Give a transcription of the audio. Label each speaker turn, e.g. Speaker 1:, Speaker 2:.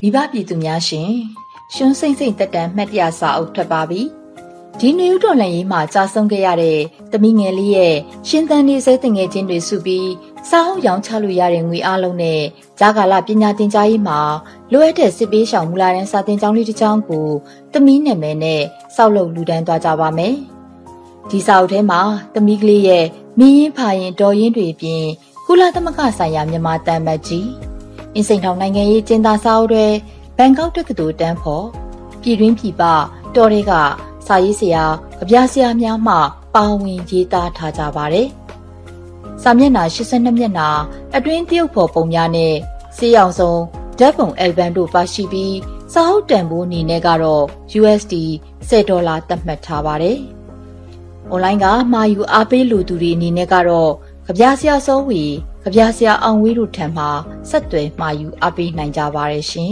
Speaker 1: မိဘပြည်သူများရှင်ရှွန်းစိမ့်စိမ့်တက်တန်မှတ်တရစာအုပ်ထွက်ပါပြီဒီနယူးတော်လှန်ရေးမှာကြာဆုံးခဲ့ရတဲ့သမီးငယ်လေးရဲ့ရှင်သန်နေစေတငယ်ချင်းတွေစုပြီးစာအုပ်ရောင်းချလို့ရတဲ့ငွေအားလုံးနဲ့ဂျာကာလပညာသင်ကြားရေးမှာလိုအပ်တဲ့စစ်ပေးရှောင်မူလာတန်းစာသင်ကျောင်းလေးတစ်ကျောင်းကိုသမီးနာမည်နဲ့စောက်လုပ်လူဒန်းသွားကြပါမယ်ဒီစာအုပ်ထဲမှာသမီးကလေးရဲ့မင်းရင်ဖာရင်တော်ရင်တွေပြင်ကုလသမဂ္ဂဆိုင်ရာမြန်မာတန်မတ်ကြီးအင်းစိန်ထောင်နိုင်ငံရေးကျင်းသားစာအုပ်တွေဘန်ကောက်တက္ကသိုလ်တန်းဖို့ပြည်တွင်းပြည်ပတော်တွေကစာရေးဆရာကြပြဆရာများမှပါဝင်ရေးသားထားကြပါတယ်။စာမျက်နှာ82မျက်နှာအတွင်းတရုတ်ဖော်ပုံများနဲ့စေးရောင်စုံဓာတ်ပုံအယ်ဘမ်တို့ပါရှိပြီးစာအုပ်တန်ဖိုးအနေနဲ့ကတော့ USD $10သတ်မှတ်ထားပါတယ်။ online ကမှာယူအားပေးလူသူတွေအနေနဲ့ကတော့ကြပြဆရာစောဝီကြပြဆရာအောင်ဝေးတို့ထံမှဆက်သွယ်မှာယူအားပေးနိုင်ကြပါတယ်ရှင်